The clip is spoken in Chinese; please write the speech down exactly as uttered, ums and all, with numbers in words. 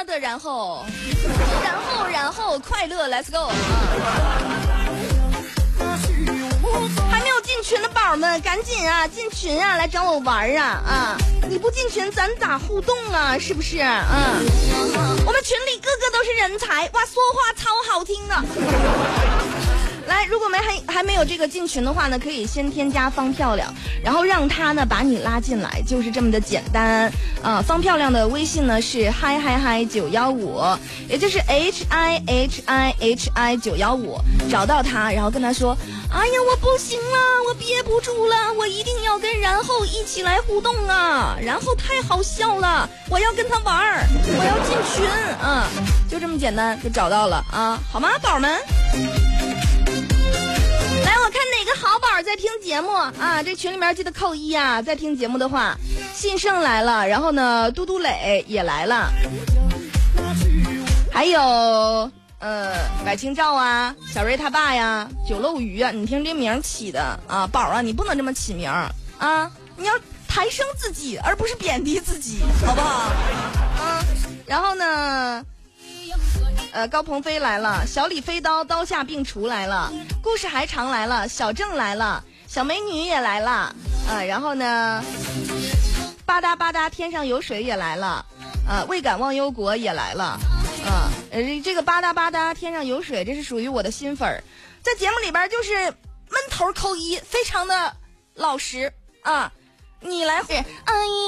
他的然后，然后然后快乐 ，Let's go！ 还没有进群的宝们，赶紧啊，进群啊，来找我玩啊啊！你不进群，咱咋互动啊？是不是？嗯，我们群里个个都是人才，哇，说话超好听的。来，如果没还还没有这个进群的话呢，可以先添加方漂亮，然后让他呢把你拉进来，就是这么的简单啊。方漂亮的微信呢是嗨嗨嗨九幺五，也就是 H I H I H I 九幺五，找到他，然后跟他说，哎呀，我不行了，我憋不住了，我一定要跟然后一起来互动啊，然后太好笑了，我要跟他玩儿，我要进群啊，就这么简单就找到了啊，好吗，宝们？来，我看哪个好宝在听节目啊？这群里面记得扣一啊！在听节目的话，信胜来了，然后呢，嘟嘟磊也来了，还有呃，百清照啊，小瑞他爸呀，九漏鱼啊，你听这名起的啊，宝啊，你不能这么起名啊，你要抬升自己，而不是贬低自己，好不好？啊，然后呢？呃，高鹏飞来了，小李飞刀刀下病除来了，故事还长来了，小郑来了，小美女也来了，呃，然后呢，吧嗒吧嗒天上有水也来了，呃，未敢忘忧国也来了，啊、呃，呃，这个吧嗒吧嗒天上有水，这是属于我的新粉儿，在节目里边就是闷头扣一，非常的老实啊，你来回，哎。